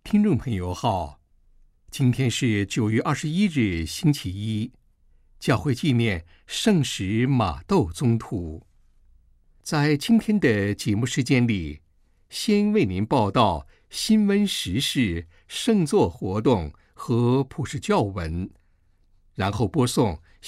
听众朋友好，今天是9月21日，星期一，教会纪念圣史马窦宗徒。在今天的节目时间里，先为您报道新闻时事、圣座活动和普世教文，然后播送